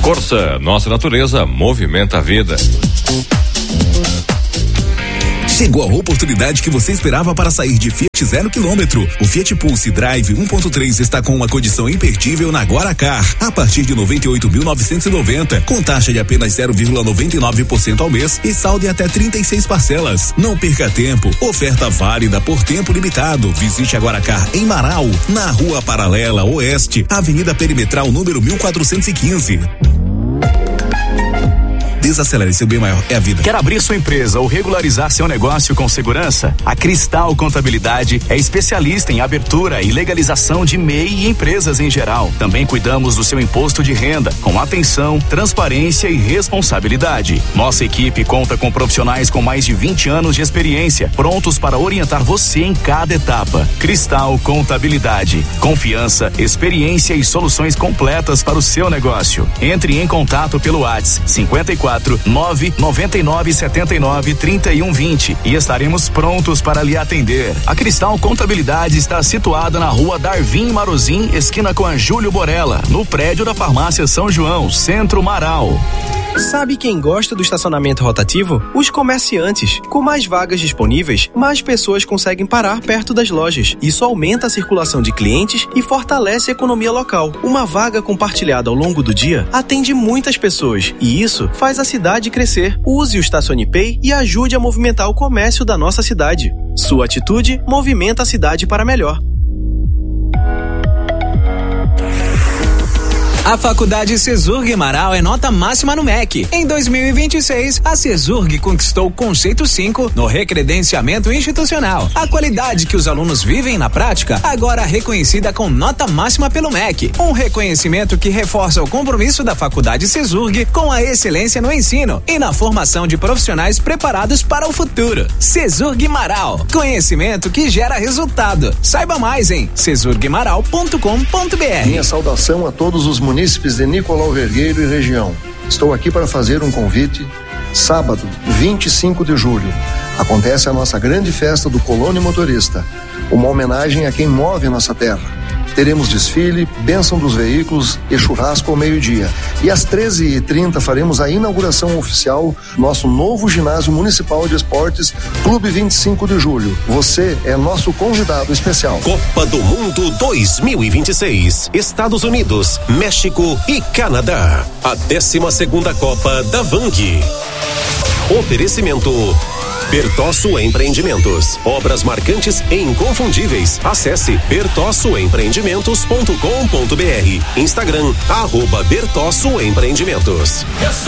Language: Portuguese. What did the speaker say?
Corsa, nossa natureza movimenta a vida. Chegou a oportunidade que você esperava para sair de Fiat 0 km. O Fiat Pulse Drive 1.3 está com uma condição imperdível na Guaracar, a partir de 98.990, com taxa de apenas 0,99% ao mês e saldo em até 36 parcelas. Não perca tempo. Oferta válida por tempo limitado. Visite a Guaracar em Marau, na Rua Paralela Oeste, Avenida Perimetral número 1415. Desacelere, seu bem maior é a vida. Quer abrir sua empresa ou regularizar seu negócio com segurança? A Cristal Contabilidade é especialista em abertura e legalização de MEI e empresas em geral. Também cuidamos do seu imposto de renda, com atenção, transparência e responsabilidade. Nossa equipe conta com profissionais com mais de 20 anos de experiência, prontos para orientar você em cada etapa. Cristal Contabilidade. Confiança, experiência e soluções completas para o seu negócio. Entre em contato pelo WhatsApp 54 999 79 31 20 e estaremos prontos para lhe atender. A Cristal Contabilidade está situada na Rua Darvin Marozin, esquina com a Júlio Borella, no prédio da Farmácia São João, Centro Marau. Sabe quem gosta do estacionamento rotativo? Os comerciantes. Com mais vagas disponíveis, mais pessoas conseguem parar perto das lojas. Isso aumenta a circulação de clientes e fortalece a economia local. Uma vaga compartilhada ao longo do dia atende muitas pessoas e isso faz a cidade crescer. Use o StacioniPay e ajude a movimentar o comércio da nossa cidade. Sua atitude movimenta a cidade para melhor. A Faculdade Cesurg Marau é nota máxima no MEC. Em 2026, a Cesurg conquistou o conceito 5 no recredenciamento institucional. A qualidade que os alunos vivem na prática, agora reconhecida com nota máxima pelo MEC. Um reconhecimento que reforça o compromisso da Faculdade Cesurg com a excelência no ensino e na formação de profissionais preparados para o futuro. Cesurg Marau, conhecimento que gera resultado. Saiba mais em cesurgmarau.com.br. Minha saudação a todos os munícipes de Nicolau Vergueiro e região. Estou aqui para fazer um convite. Sábado, 25 de julho, acontece a nossa grande festa do Colônia Motorista, uma homenagem a quem move a nossa terra. Teremos desfile, bênção dos veículos e churrasco ao meio-dia. E às 13h30 faremos a inauguração oficial do nosso novo ginásio municipal de esportes, Clube 25 de Julho. Você é nosso convidado especial. Copa do Mundo 2026. Estados Unidos, México e Canadá. A 12ª Copa da Vang. Oferecimento Bertosso Empreendimentos. Obras marcantes e inconfundíveis. Acesse bertossoempreendimentos.com.br. Instagram @Bertosso Empreendimentos.